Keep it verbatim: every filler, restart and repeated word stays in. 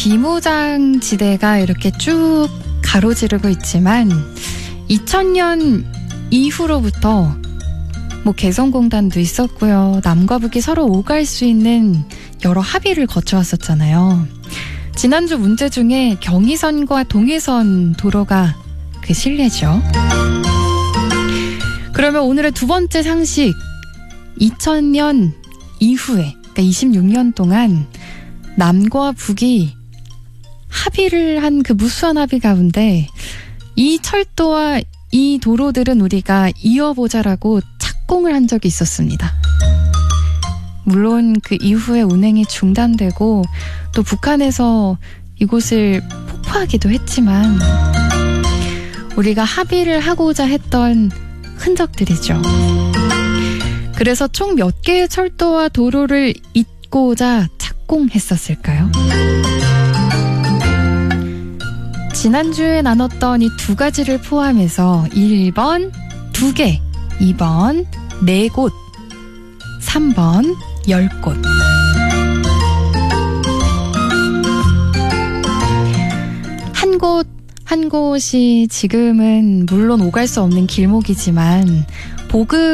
비무장지대가 이렇게 쭉 가로지르고 있지만 이천 년 이후로부터 뭐 개성공단도 있었고요. 남과 북이 서로 오갈 수 있는 여러 합의를 거쳐왔었잖아요. 지난주 문제 중에 경의선과 동해선 도로가 그 실례죠. 그러면 오늘의 두 번째 상식, 이천 년 이후에, 그러니까 이십육 년 동안 남과 북이 합의를 한 그 무수한 합의 가운데 이 철도와 이 도로들은 우리가 이어보자라고 착공을 한 적이 있었습니다. 물론 그 이후에 운행이 중단되고 또 북한에서 이곳을 폭파하기도 했지만 우리가 합의를 하고자 했던 흔적들이죠. 그래서 총 몇 개의 철도와 도로를 잇고자 착공했었을까요? 지난주에 나눴던 이 두 가지를 포함해서 일 번 두 개, 이 번 네 곳, 삼 번 열 곳. 한 곳, 한 곳이 지금은 물론 오갈 수 없는 길목이지만 보급